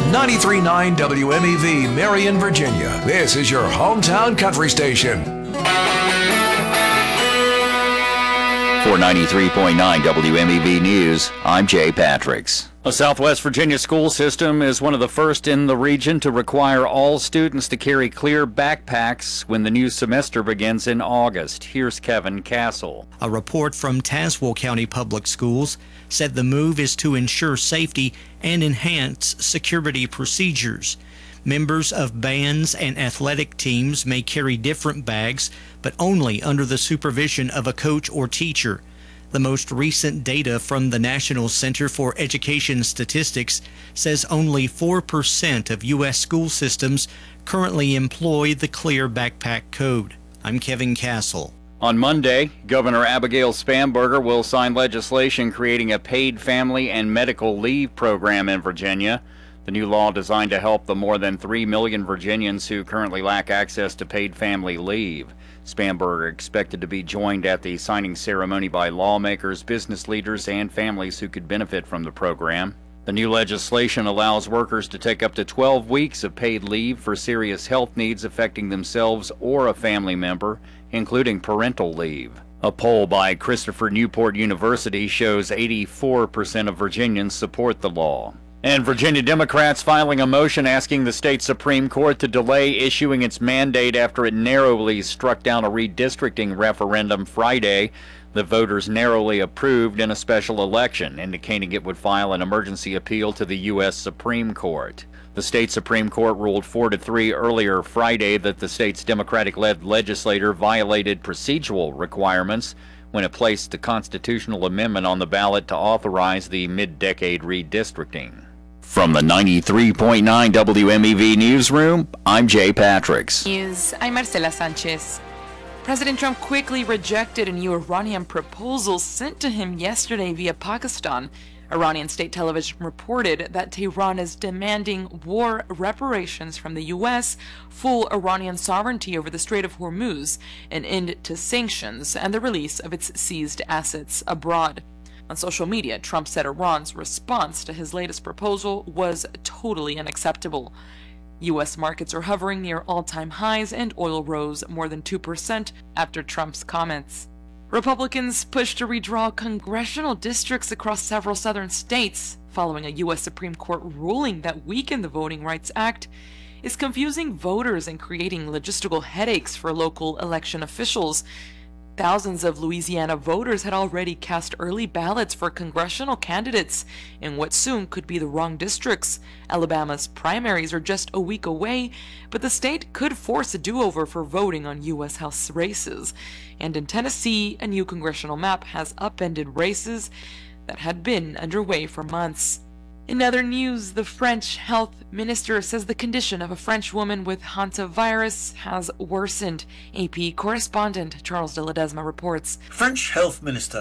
93.9 WMEV, Marion, Virginia. This is your hometown country station. For 93.9 WMEV News, I'm Jay Patricks. A Southwest Virginia school system is one of the first in the region to require all students to carry clear backpacks when the new semester begins in August. Here's Kevin Castle. A report from Tazewell County Public Schools said the move is to ensure safety and enhance security procedures. Members of bands and athletic teams may carry different bags, but only under the supervision of a coach or teacher. The most recent data from the National Center for Education Statistics says only 4% of U.S. school systems currently employ the clear backpack code. I'm Kevin Castle. On Monday, Governor Abigail Spanberger will sign legislation creating a paid family and medical leave program in Virginia. The new law designed to help the more than 3 million Virginians who currently lack access to paid family leave. Spanberger expected to be joined at the signing ceremony by lawmakers, business leaders, and families who could benefit from the program. The new legislation allows workers to take up to 12 weeks of paid leave for serious health needs affecting themselves or a family member, including parental leave. A poll by Christopher Newport University shows 84% of Virginians support the law. And Virginia Democrats filing a motion asking the state Supreme Court to delay issuing its mandate after it narrowly struck down a redistricting referendum Friday that voters narrowly approved in a special election, indicating it would file an emergency appeal to the U.S. Supreme Court. The state Supreme Court ruled 4-3 earlier Friday that the state's Democratic-led legislature violated procedural requirements when it placed the constitutional amendment on the ballot to authorize the mid-decade redistricting. From the 93.9 WMEV Newsroom, I'm Jay Patricks. News, I'm Marcela Sanchez. President Trump quickly rejected a new Iranian proposal sent to him yesterday via Pakistan. Iranian state television reported that Tehran is demanding war reparations from the U.S., full Iranian sovereignty over the Strait of Hormuz, an end to sanctions, and the release of its seized assets abroad. On social media, Trump said Iran's response to his latest proposal was totally unacceptable. U.S. markets are hovering near all-time highs, and oil rose more than 2% after Trump's comments. Republicans push to redraw congressional districts across several southern states following a U.S. Supreme Court ruling that weakened the Voting Rights Act is confusing voters and creating logistical headaches for local election officials. Thousands of Louisiana voters had already cast early ballots for congressional candidates in what soon could be the wrong districts. Alabama's primaries are just a week away, but the state could force a do-over for voting on U.S. House races. And in Tennessee, a new congressional map has upended races that had been underway for months. In other news, the French health minister says the condition of a French woman with hantavirus has worsened. AP correspondent Charles de Ledesma reports. French health minister